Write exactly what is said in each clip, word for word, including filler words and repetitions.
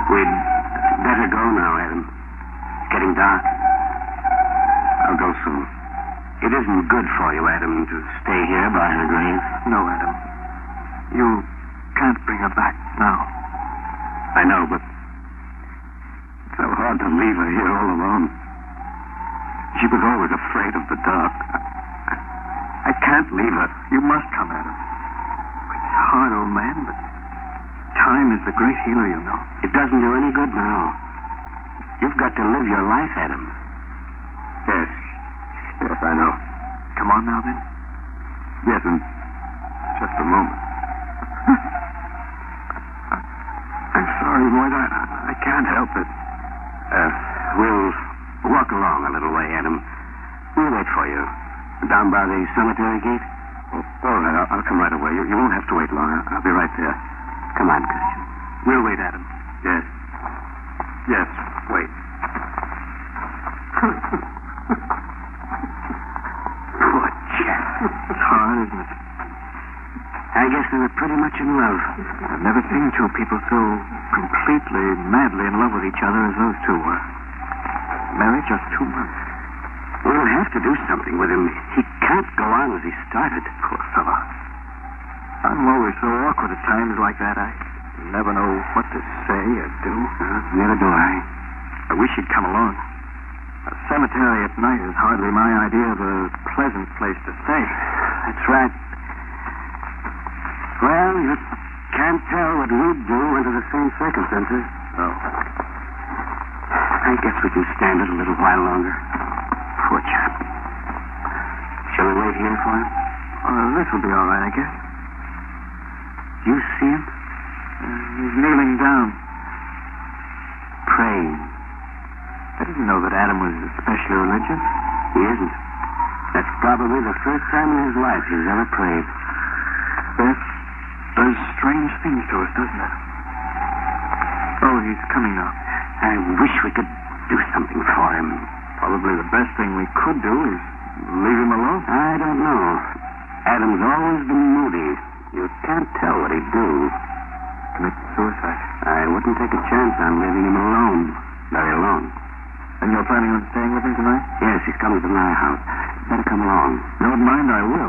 We'd better go now, Adam. It's getting dark. I'll go soon. It isn't good for you, Adam, to stay here by her grave. No, Adam. You can't bring her back now. I know, but it's so hard to leave her here all alone. She was always afraid of the dark. I, I can't leave her. You must come, Adam. It's hard, old man, but time is the great healer, you know. It doesn't do any good now. You've got to live your life, Adam. Yes. Yes, I know. Come on now, then. Yes, in just a moment. I'm sorry, Boyd. I, I can't help it. Uh, we'll walk along a little way, Adam. We'll wait for you. Down by the cemetery gate? Oh, all right, I'll, I'll come right away. You, you won't have to wait long. I'll, I'll be right there. Come on, Christian. We'll wait, Adam. Yes. Yes, wait. Poor chap. It's hard, isn't it? I guess they were pretty much in love. I've never seen two people so completely, madly in love with each other as those two were. Married just two months. We'll have to do something with him. He can't go on as he started. Poor fellow. I'm always so awkward at times like that. I never know what to say or do. Uh, neither do I. I wish you'd come along. A cemetery at night is hardly my idea of a pleasant place to stay. That's right. Well, you can't tell what we'd do under the same circumstances. No. I guess we can stand it a little while longer. Poor chap. Shall we wait here for him? Uh, this will be all right, I guess. Do you see him? Uh, he's kneeling down. Praying. I didn't know that Adam was especially religious. He isn't. That's probably the first time in his life he's ever prayed. Death does strange things to us, doesn't it? Oh, he's coming now. I wish we could do something for him. Probably the best thing we could do is leave him alone. I don't know. Adam's always been moody. You can't tell what he'd do. Commit suicide. I wouldn't take a chance on leaving him alone. Very long. And you're planning on staying with him tonight? Yes, he's coming to my house. Better come along. Don't mind, I will.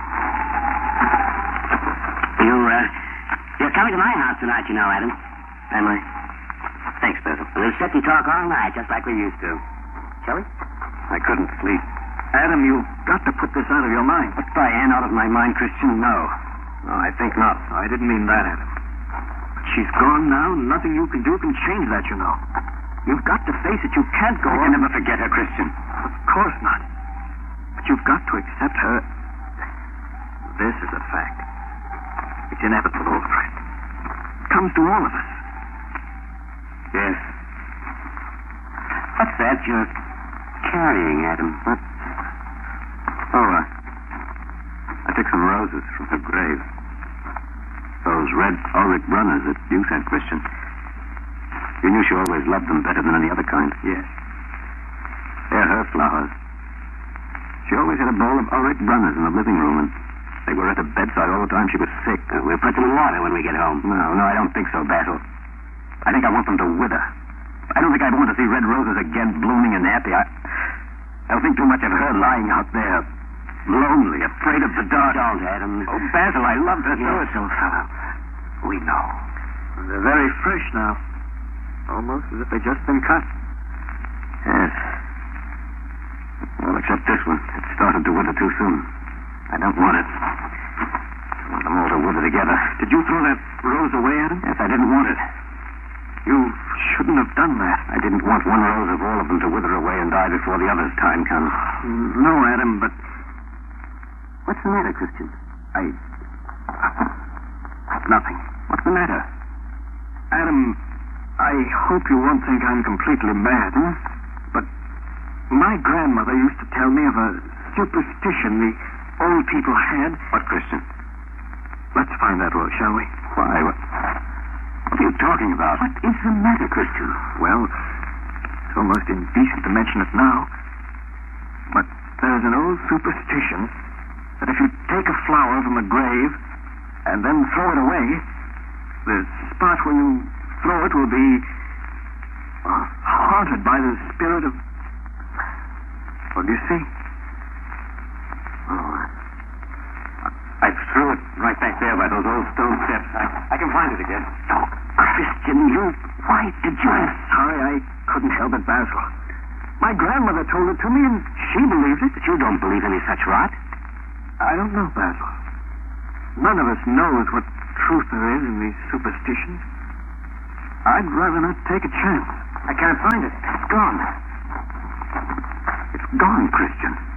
You, uh, you're coming to my house tonight, you know, Adam. Am I? Thanks, Basil. We'll sit and talk all night, just like we used to. Shall we? I couldn't sleep. Adam, you've got to put this out of your mind. Put Diane out of my mind, Christian? No. No, I think not. I didn't mean that, Adam. But she's gone now. Nothing you can do can change that, you know. You've got to face it. You can't go I on. can never forget her, Christian. Of course not. But you've got to accept her. This is a fact. It's inevitable, old friend. It comes to all of us. Yes. What's that you're carrying, Adam? What? Oh, uh, I took some roses from her grave. Those red Ulrich runners that you sent, Christian. You knew she always loved them better than any other kind. Yes. They're her flowers. She always had a bowl of Ulrich runners in the living room, and they were at her bedside all the time she was sick. Uh, we'll put them in water when we get home. No, no, I don't think so, Basil. I think I want them to wither. I don't think I'd want to see red roses again blooming and happy. I, I'll think too much of her lying out there, lonely, afraid of the dark. Don't, Adam. Oh, Basil, I loved her so. Yes, old fellow. We know. They're very fresh now. Almost as if they've just been cut. Yes. Well, except this one. It started to wither too soon. I don't want it. I want them all to wither together. Did you throw that rose away, Adam? Yes, I didn't want it. You shouldn't have done that. I didn't want one rose of all of them to wither away and die before the other's time comes. No, Adam, but... What's the matter, Christian? I... Nothing. What's the matter? Adam, I hope you won't think I'm completely mad, huh? But my grandmother used to tell me of a superstition the old people had. What, Christian? Let's find that rose, shall we? Why? What, what are you talking about? What is the matter, Christian? Well, it's almost indecent to mention it now. But there's an old superstition that if you take a flower from a grave and then throw it away, the spot where you throw it will be haunted by the spirit of... What do you see? Oh, I, I threw it right back there by those old stone steps. I, I can find it again. Oh, Christian, you... Why did you... I'm sorry, I couldn't help it, Basil. My grandmother told it to me, and she believes it. But you don't believe any such rot? I don't know, Basil. None of us knows what truth there is in these superstitions. I'd rather not take a chance. I can't find it. It's gone. It's gone, Christian.